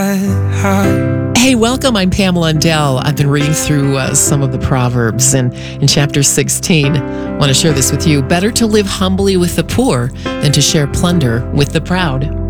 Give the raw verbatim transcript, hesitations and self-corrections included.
Hey, welcome. I'm Pamela Undell. I've been reading through uh, some of the Proverbs, and in chapter sixteen, I want to share this with you. Better to live humbly with the poor than to share plunder with the proud.